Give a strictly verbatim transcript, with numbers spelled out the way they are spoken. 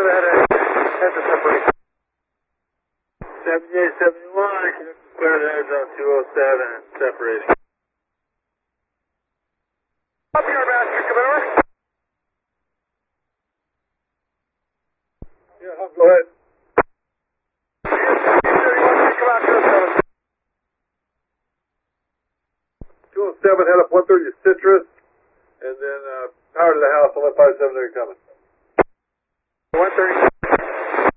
had a, had the separation. seventy-eight seventy-one, I can clear the heads on two oh seven and separation. Up here, Master, come over. Yeah, go ahead. two oh seven, head up one thirty to Citrus, and then uh, power to the house, one five seven, they're coming. one thirty.